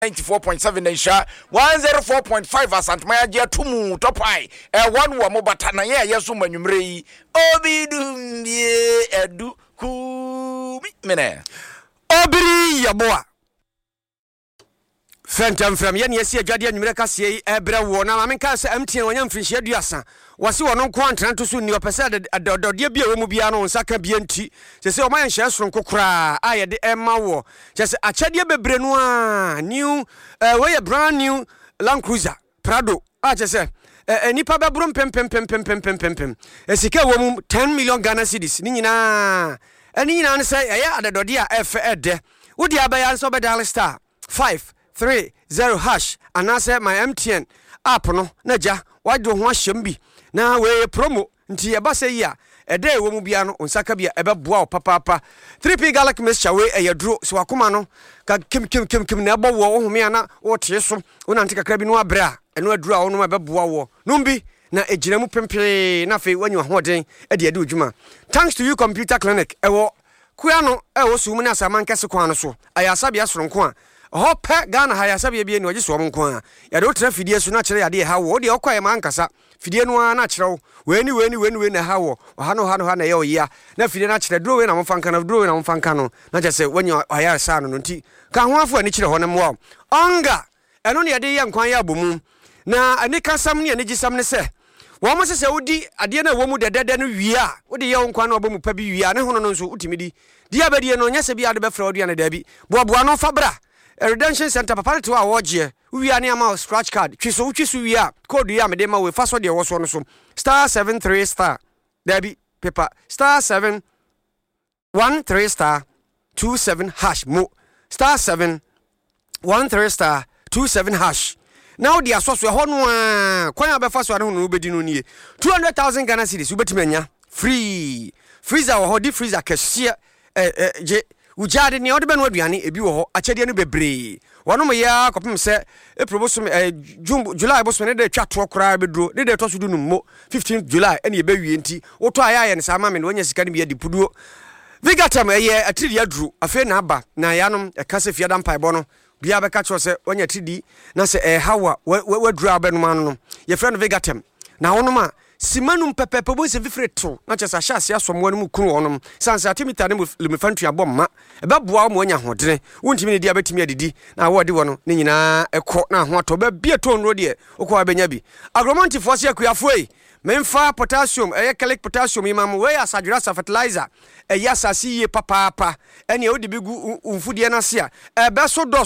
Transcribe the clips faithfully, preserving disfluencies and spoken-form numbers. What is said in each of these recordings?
ninety-four point seven Nisha, one oh four point five Asantmaya Jatumu, Topai, a one wa Mobatana, Yasuma Numrei, Obidum, ye, Edu, Ku, Mene, Obiri, Yaboa. Fentam from Yen, yes, your Jadian Miracasi, Ebra, Wana, I mean, Casa, empty and one fish, Yasa. Was you on quantran to soon your pesada at the Debia Mubiano, Saka B N T, just say, my shares from Kokra, I at the Emma War, just a Chadia Bebrenois, new, uh, way a brand new Land Cruiser, Prado, I just say, a nipa brum pem pem pem pem pem pem pem pem, a sika woman, ten million Ghana cities, Nina, and Nina say, yeah, the Dodia F Ed, would you buy also by Dallas Star, five. three zero hash and I say my M T N app no naja why do ho hyembi na we promo nti e ba say ya e dey wo mu bia no onsaka bia e be boa papa papa three P Garlic mixture we e yadro so akoma no ka kim kim kim kim na bo wo ho me ana wo tie so wona ntika kra bi no abra eno aduro a wo no be boa wo numbi na ejina mu pempe na fe wanyu hoden e de ade odwuma thanks to you computer clinic e wo kuya no e wo su mu na saman kese kwan no so ayasa bia soronko a Hope Ghana haya sabi bia ni waji so monko a ya do tra fidie so na kire ya de ha wo de okwaye man kasa fidie no na kire we ni we ni we ni we na ha wo ha no ha no ha na ye oya na fidie na kire dro we na monfanka na dro we na monfanka no na je se wanyi haya sa no nti ka ho afo ani kire ho ne mo onga eno ne de ye nkwan ya bomu na ani kasam ne ani gisam ne se wo mo se se udi ade na wo mu dedede no wi a wo de ye nkwan na obomu pa bi wi a ne hono no nso utimidi dia badie no nya se bi ade be fra odua na da bi boaboa no fabra a redemption center papa to a watch we are near my scratch card twiso twiso we are code ya me dem we fast de wo so no so star seven three star debi paper star seven one three star two seven hash mo star seven one three star two seven hash now the aso so ho no a kwan abefa so no no bedi no nie two hundred thousand Ghana cedis ubetimi anya free freezer ho di freezer kese eh eh je ujade ni odebe no aduane ebi wo ho achede no bebre wono ya kopem se e proboso eh July boso ne de twato kora bedro ne de to so du no fifteenth July ene e bewie nti woto aya ne sama me no nya sika ne bia dipuduo vigatam eye atridi adru afi na aba na yanom e kase fiada mpai bo no bia be ka cho se onya tridi na se e hawa wadru abenu anu no ye friend vigatam na wono ma simanum pepepe bo se fifreto na chesa hyase asomwo no mu kunu onom sanse atimita ne me fantu abom ma e be boa mo anya hodene wontimi ne dia betimi adidi na wo de wo no ne nyina ekọ na ho ato be bie to nro de okọ abenya bi agromonti force akuafo yi memfa potassium e calcic potassium imam we asadura fertilizer e yasasi ye papa ene o de bigu umfudie na se a e be so do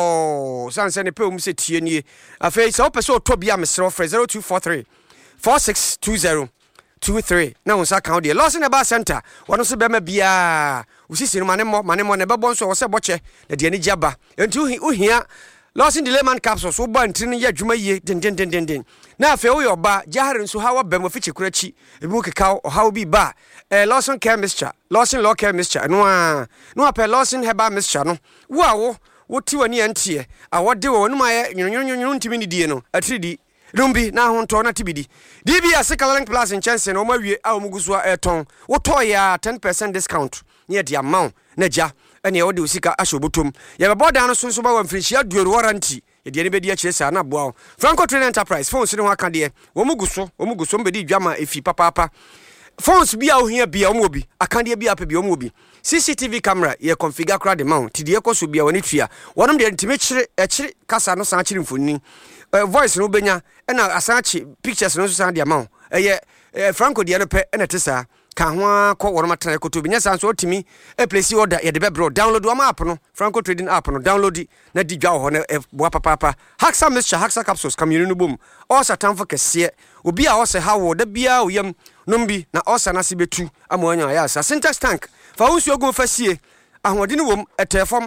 so sanse ne pe um se tie nie afei se opese otobia mesre ofre zero two four three four six two zero two three na unsa account de loss in the center wono so be ma bia usisi no mane mo mane mo ne be bon so wo se boche na de ani jaba enti uhia loss in the layman capsules so ba ntini ya dwuma yie den den den den den na afi wo yoba jahare nso hawa be mo fichi kurachi ebi wo keka o hawo bi ba eh Lawson care mixture Lawson law care mixture no a no a pe Lawson herbal mixture no wo a wo wo ti wani antie a wo de wo no ma ye nyonyonyonyo ntimi ni die no atridi Lumbi na honto na tibidi D B S Coloring Plus in chance no mawie a omuguso a eton wo to ya ten percent discount near the amount na ja ene wo de usika ashobotom ye be boda no sonso ba wa mfirihia duoru warranty ye de ne be dia chese na boa Franco Trading Enterprise phones ne ho aka de wo muguso wo muguso mbedi dwama efi papa papa phones bia ohia bia wo mobi aka de bia pa bia wo mobi C C T V camera ye configure kra de mount ti de ekoso bia woni twia wonom de ntime kire ekire kasa no san kire mfoni Uh, voice no benya ena asachi pictures no so dia ma eye uh, Franco dia no pe ena tesa ka ho akọ woro matana ekoto binya san so otimi e place order ye de be bro download wa app no Franco Trading app no download na di dwa ho na e boa papa papa Haxa mixture Haxa capsules kamyenu no bom o satan fo kese obi a o se hawo da bia oyam nombi na o sa na se betu amanya ya sa syntax tank fa unsu ogun fasie ahode ni wom etefom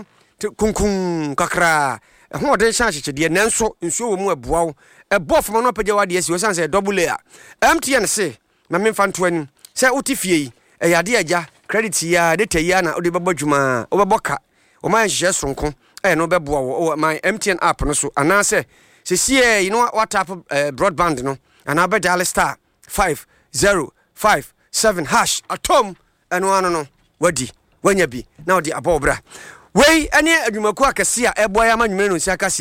kunkun kakra ho de chance de nanso nsuo wo mu abuawo ebo fo no pagya wade asi o sanse double a M T N se na memfa nto ani se utifie yi e yade agya credit ya data ya na ode bebo dwuma o beboka o man hye sonko e no beboa wo my M T N app no so anase se sie you know what type of uh, broadband no ana be dial star five zero five seven hash atom eno ano no wadi wanya bi na ode abobra wei ene adwumaku akese a eboya ma nwumere no nsi akase